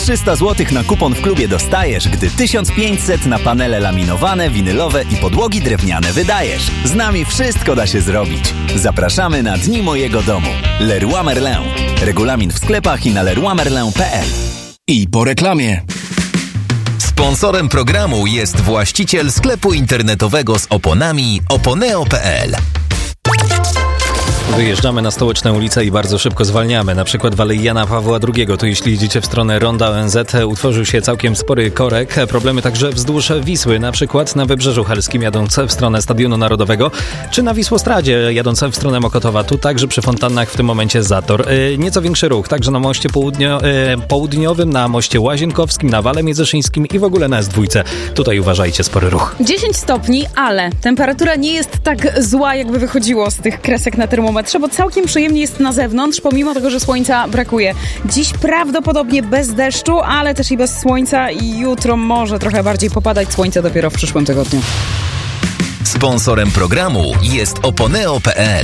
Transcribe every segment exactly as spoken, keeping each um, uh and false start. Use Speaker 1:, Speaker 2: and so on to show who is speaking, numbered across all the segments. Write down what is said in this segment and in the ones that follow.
Speaker 1: trzysta złotych na kupon w klubie dostajesz, gdy tysiąc pięćset na panele laminowane, winylowe i podłogi drewniane wydajesz. Z nami wszystko da się zrobić. Zapraszamy na Dni Mojego Domu. Leroy Merlin. Regulamin w sklepach i na leroy merlin kropka p l.
Speaker 2: I po reklamie.
Speaker 3: Sponsorem programu jest właściciel sklepu internetowego z oponami oponeo kropka p l.
Speaker 4: Wyjeżdżamy na Stołeczną ulicę i bardzo szybko zwalniamy. Na przykład w Alei Jana Pawła drugiego. Tu jeśli idziecie w stronę Ronda O N Z, utworzył się całkiem spory korek. Problemy także wzdłuż Wisły. Na przykład na Wybrzeżu Helskim jadąc w stronę Stadionu Narodowego, czy na Wisłostradzie jadąc w stronę Mokotowa. Tu także przy fontannach w tym momencie zator. Yy, nieco większy ruch. Także na moście południo, yy, południowym, na moście Łazienkowskim, na Wale Międzyszyńskim i w ogóle na S dwa. Tutaj uważajcie, spory ruch.
Speaker 5: dziesięć stopni, ale temperatura nie jest tak zła, jakby wychodziło z tych kresek na termometrze, bo całkiem przyjemnie jest na zewnątrz, pomimo tego, że słońca brakuje. Dziś prawdopodobnie bez deszczu, ale też i bez słońca i jutro może trochę bardziej popadać słońce dopiero w przyszłym tygodniu.
Speaker 3: Sponsorem programu jest oponeo kropka p l.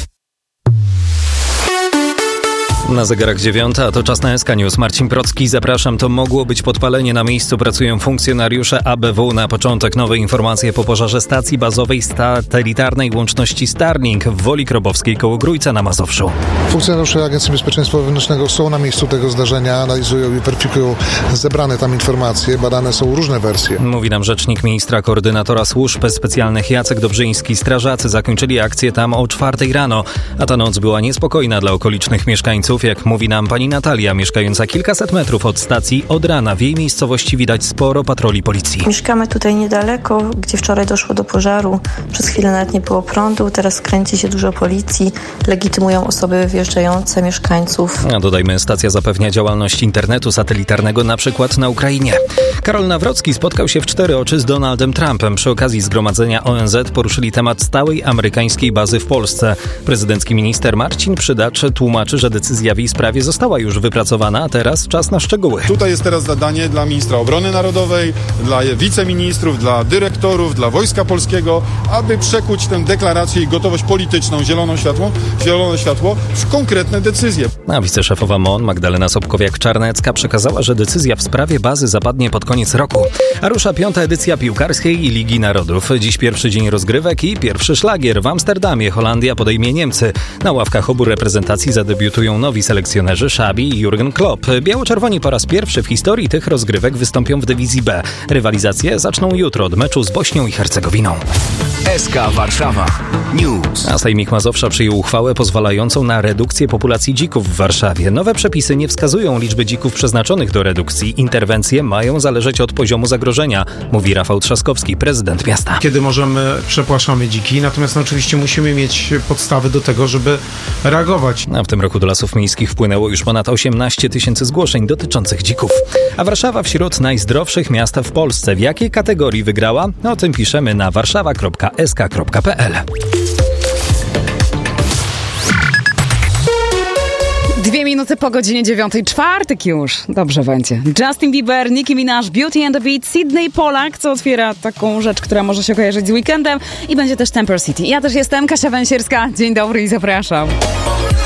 Speaker 4: Na zegarach dziewiąta, a to czas na S K News. Marcin Procki, zapraszam. To mogło być podpalenie. Na miejscu pracują funkcjonariusze A B W. Na początek nowe informacje po pożarze stacji bazowej satelitarnej łączności Starlink w Woli Krobowskiej koło Grójca na Mazowszu.
Speaker 6: Funkcjonariusze Agencji Bezpieczeństwa Wewnętrznego są na miejscu tego zdarzenia, analizują i weryfikują zebrane tam informacje. Badane są różne wersje.
Speaker 4: Mówi nam rzecznik ministra koordynatora służb specjalnych Jacek Dobrzyński. Strażacy zakończyli akcję tam o czwartej rano, a ta noc była niespokojna dla okolicznych mieszkańców. Jak mówi nam pani Natalia, mieszkająca kilkaset metrów od stacji, od rana w jej miejscowości widać sporo patroli policji.
Speaker 7: Mieszkamy tutaj niedaleko, gdzie wczoraj doszło do pożaru. Przez chwilę nawet nie było prądu, teraz kręci się dużo policji, legitymują osoby wjeżdżające, mieszkańców.
Speaker 4: A dodajmy, stacja zapewnia działalność internetu satelitarnego na przykład na Ukrainie. Karol Nawrocki spotkał się w cztery oczy z Donaldem Trumpem. Przy okazji zgromadzenia O N Z poruszyli temat stałej amerykańskiej bazy w Polsce. Prezydencki minister Marcin Przydacz tłumaczy, że decyzja w jej sprawie została już wypracowana, a teraz czas na szczegóły.
Speaker 8: Tutaj jest teraz zadanie dla ministra obrony narodowej, dla wiceministrów, dla dyrektorów, dla Wojska Polskiego, aby przekuć tę deklarację i gotowość polityczną, zieloną światło, zielone światło w konkretne decyzje.
Speaker 4: A wiceszefowa M O N Magdalena Sobkowiak-Czarnecka przekazała, że decyzja w sprawie bazy zapadnie pod koniec roku. A rusza piąta edycja piłkarskiej Ligi Narodów. Dziś pierwszy dzień rozgrywek i pierwszy szlagier. W Amsterdamie Holandia podejmie Niemcy. Na ławkach obu reprezentacji zadebiutują nowi selekcjonerzy Xabi i Jurgen Klopp. Biało-czerwoni po raz pierwszy w historii tych rozgrywek wystąpią w dywizji B. Rywalizacje zaczną jutro od meczu z Bośnią i Hercegowiną.
Speaker 2: S K Warszawa News.
Speaker 4: A Sejmik Mazowsza przyjął uchwałę pozwalającą na redukcję populacji dzików w Warszawie. Nowe przepisy nie wskazują liczby dzików przeznaczonych do redukcji. Interwencje mają zależeć od poziomu zagrożenia, mówi Rafał Trzaskowski, prezydent miasta.
Speaker 9: Kiedy możemy, przepłaszamy dziki, natomiast no, oczywiście musimy mieć podstawy do tego, żeby reagować.
Speaker 4: A w tym roku do lasów miejskich wpłynęło już ponad osiemnaście tysięcy zgłoszeń dotyczących dzików. A Warszawa wśród najzdrowszych miast w Polsce. W jakiej kategorii wygrała? O tym piszemy na warszawa kropka s k kropka p l.
Speaker 5: Dwie minuty po godzinie dziewiątej, czwartek już. Dobrze będzie. Justin Bieber, Nicki Minaj, Beauty and the Beat, Sydney Polak, co otwiera taką rzecz, która może się kojarzyć z weekendem, i będzie też Temper City. Ja też jestem Kasia Węsierska. Dzień dobry i zapraszam.